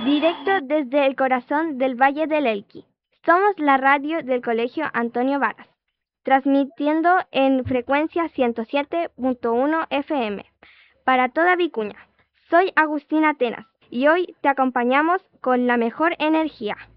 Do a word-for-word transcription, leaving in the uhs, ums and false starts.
Directo desde el corazón del Valle del Elqui. Somos la radio del Colegio Antonio Varas, transmitiendo en frecuencia ciento siete punto uno F M para toda Vicuña. Soy Agustina Atenas y hoy te acompañamos con la mejor energía.